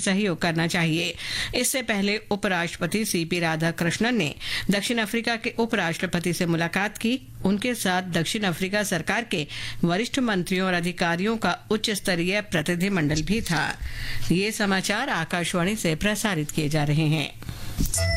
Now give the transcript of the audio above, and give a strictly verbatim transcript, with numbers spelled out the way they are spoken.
सहयोग करना चाहिए। इससे पहले उपराष्ट्रपति सीपी राधाकृष्णन ने दक्षिण अफ्रीका के उपराष्ट्रपति से मुलाकात की। उनके साथ दक्षिण अफ्रीका सरकार के वरिष्ठ मंत्रियों और अधिकारियों का उच्च स्तरीय प्रतिनिधिमंडल भी था। ये समाचार आकाशवाणी से प्रसारित किए जा रहे हैं।